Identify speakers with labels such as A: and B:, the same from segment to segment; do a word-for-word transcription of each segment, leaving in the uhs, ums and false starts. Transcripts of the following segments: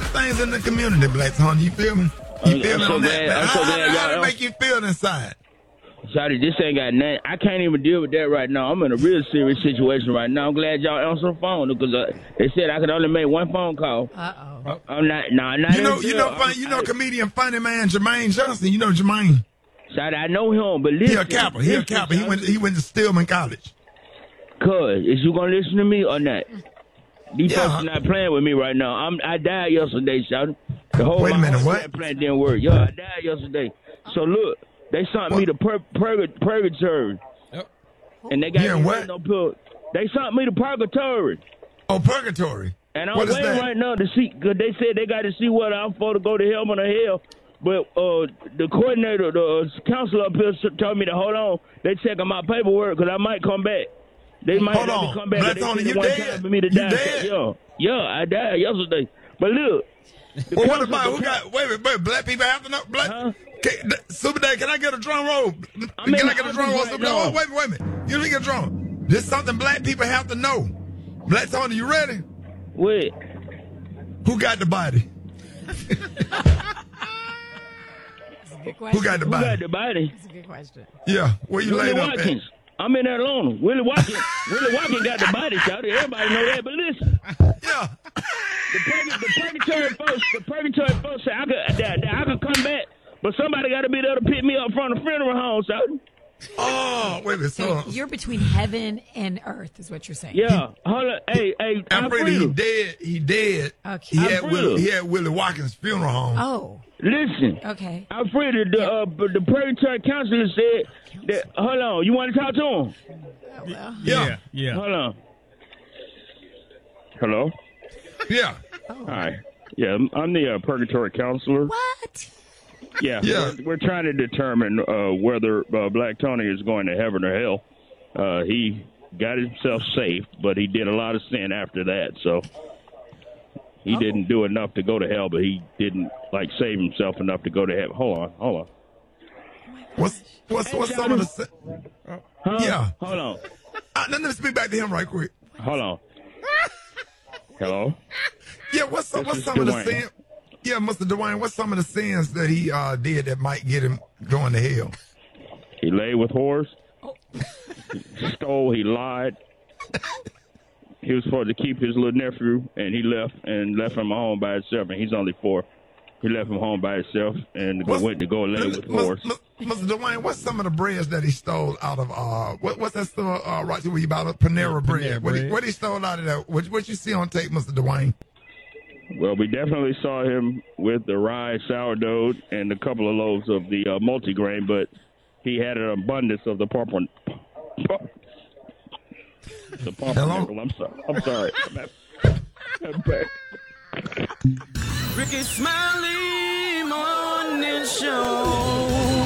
A: things in the community, Black Tony. You feel me? You
B: I'm,
A: feel
B: I'm
A: me
B: so
A: on
B: glad,
A: that?
B: I'm
A: How,
B: so
A: how,
B: glad
A: how
B: y'all.
A: did it make you feel inside?
B: Sorry, this ain't got nothing. I can't even deal with that right now. I'm in a real serious situation right now. I'm glad y'all answered the phone because uh, they said I could only make one phone call.
C: Uh-oh.
B: I'm not, nah, not
A: You know,
B: in
A: you
B: jail.
A: know, funny,
B: I'm-
A: you know,
B: I-
A: comedian, funny man, Jermaine Johnson. You know Jermaine.
B: Sorry, I know him, but listen.
A: He a Kappa. He a
B: listen,
A: Kappa. He went. He went to Stillman College.
B: Cuz, is you gonna listen to me or not? These
A: Yeah.
B: folks are not playing with me right now. I'm, I died yesterday, shouty. The whole
A: Wait a
B: my
A: minute,
B: whole
A: what?
B: transplant didn't work. Yo, I died yesterday. So look, they sent me to pur- purg- purgatory.
D: Yep.
B: And they got
A: Yeah,
B: me
A: what?
B: waiting on pill. They sent me to purgatory.
A: Oh, purgatory.
B: And I'm
A: What is
B: waiting
A: that?
B: right now to see, because they said they got to see whether I'm supposed to go to heaven or hell. But uh, the coordinator, the uh, counselor up here s- told me to hold on. They checking my paperwork because I might come back. They might
A: Hold
B: let
A: on.
B: me come back.
A: Black
B: They
A: Tony,
B: said
A: you
B: it one
A: dead?
B: time for me to
A: You
B: die.
A: dead?
B: Yeah, yeah, I died yesterday. But look. the
A: Well, what
B: counselor-
A: about
B: the
A: who
B: coun-
A: got? Wait, wait, wait. Black people have to know. Black.
B: Huh?
A: Can, Super Dave, can I get a drum roll?
B: I'm
A: Can
B: in
A: I get
B: the
A: a drum roll?
B: office
A: Super
B: right
A: Dave? Oh,
B: now.
A: wait, wait a minute. You need a drum. This is something black people have to know. Black Tony, you ready?
B: Wait.
A: Who got the body?
C: Good question.
A: Who got the
B: Who got
A: body?
B: the body?
C: That's a good question.
A: Yeah, where you
B: Willie
A: laid up
B: Watkins.
A: at?
B: I'm in there alone. Willie Watkins. Willie Watkins got the body shot. Everybody know that. But listen,
A: Yeah.
B: the, purg- the purgatory folks, the purgatory folks say I could, that, that I could come back, but somebody got to be there to pick me up from the funeral home, so.
A: Oh, wait a minute.
C: So
A: So,
C: you're between heaven and earth, is what you're saying.
B: Yeah, hold on. Hey, hey,
A: I'm pretty. He
B: Alfredo,
A: dead. He dead.
C: Okay.
A: He had
B: Alfredo.
A: Willie. He had Willie Watkins funeral home.
C: Oh,
B: listen.
C: okay.
B: Alfredo, the uh, the purgatory counselor said that. Hold on, you want to talk to him?
C: Oh, well.
A: Yeah.
D: Yeah.
B: Hold on. Hello.
A: Yeah.
B: All right. Yeah, I'm- I'm the uh, purgatory counselor.
C: What?
B: Yeah,
A: Yeah.
B: We're, we're trying to determine uh, whether uh, Black Tony is going to heaven or hell. Uh, he got himself safe, but he did a lot of sin after that. So he
C: Oh.
B: didn't do enough to go to hell, but he didn't like save himself enough to go to heaven. Hold on, hold on.
A: What's what's what's some of the? sa-
B: Huh?
A: Yeah.
B: Hold on,
A: Uh, let me speak back to him right quick.
B: hold on. Hello.
A: Yeah. What's some,
B: This
A: what's
B: is
A: some of the
B: Dwayne.
A: sins? Yeah, Mister Dwayne. What's some of the sins that he uh, did that might get him going to hell?
B: He lay with whores. He stole. He lied. He was supposed to keep his little nephew, and he left and left him home by himself. And he's only four. He left him home by himself and
A: What's-
B: went to go lay with whores.
A: Mister Dwayne, what's some of the breads that he stole out of uh what, what's that store uh right where you about a Panera bread?
D: Panera
A: What he,
D: bread.
A: what he stole out of that? What, what you see on tape, Mister Dwayne?
B: Well, we definitely saw him with the rye sourdough and a couple of loaves of the uh, multigrain, but he had an abundance of the purple. The pumpernickel. I'm sorry. I'm sorry. I'm back.
E: Ricky Smiley Morning Show.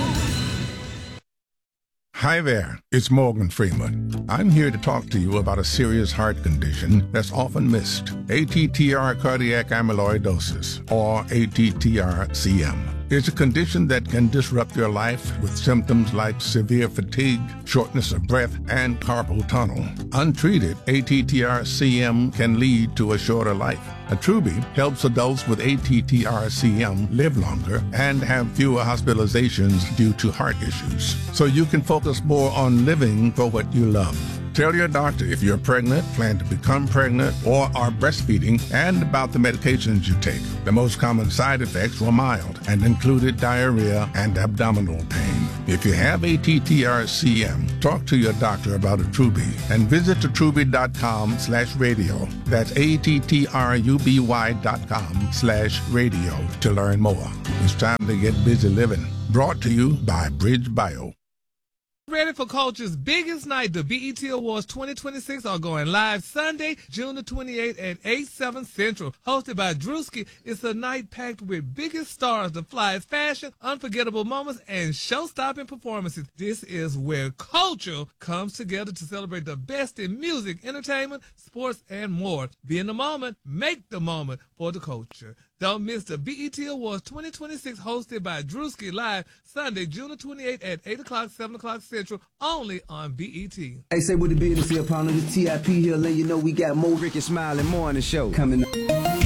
F: Hi there, it's Morgan Freeman. I'm here to talk to you about a serious heart condition that's often missed, A T T R cardiac amyloidosis, or A T T R C M. It's a condition that can disrupt your life with symptoms like severe fatigue, shortness of breath, and carpal tunnel. Untreated, A T T R C M can lead to a shorter life. Attruby helps adults with A T T R C M live longer and have fewer hospitalizations due to heart issues, so you can focus more on living for what you love. Tell your doctor if you're pregnant, plan to become pregnant, or are breastfeeding, and about the medications you take. The most common side effects were mild and included diarrhea and abdominal pain. If you have A T T R C M, talk to your doctor about Attruby and visit attruby.com slash radio. That's A-T-T-R-U-B-Y dot com slash radio to learn more. It's time to get busy living. Brought to you by Bridge Bio.
D: Ready for culture's biggest night, the B E T Awards twenty twenty-six are going live Sunday, June the twenty-eighth at eight, seven Central. Hosted by Drewski, it's a night packed with biggest stars, the flyest fashion, unforgettable moments, and show-stopping performances. This is where culture comes together to celebrate the best in music, entertainment, sports, and more. Be in the moment, make the moment for the culture. Don't miss the B E T Awards twenty twenty-six hosted by Drewski live Sunday, June the twenty-eighth at eight o'clock, seven o'clock Central, only on B E T.
G: Hey, say what the business here, partner. The T I P here, letting you know we got more Ricky Smiley Morning Show coming up.
A: Good morning.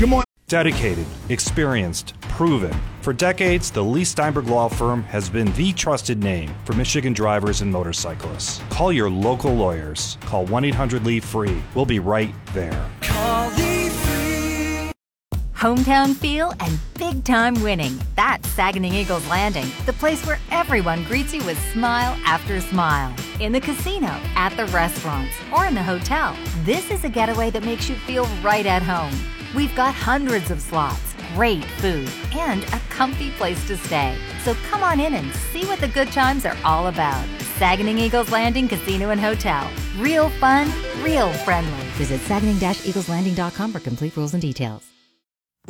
G: Dedicated, experienced, proven. For decades, the Lee Steinberg Law Firm has been the trusted name for Michigan drivers and motorcyclists. Call your local lawyers. Call one eight hundred Lee free. We'll be right there.
E: Call Lee Free.
H: Hometown feel and big time winning. That's Saguenay Eagles Landing, the place where everyone greets you with smile after smile. In the casino, at the restaurants, or in the hotel, this is a getaway that makes you feel right at home. We've got hundreds of slots, great food, and a comfy place to stay. So come on in and see what the good times are all about. Saguenay Eagles Landing Casino and Hotel. Real fun, real friendly. Visit Saguenay Eagles Landing dot com for complete rules and details.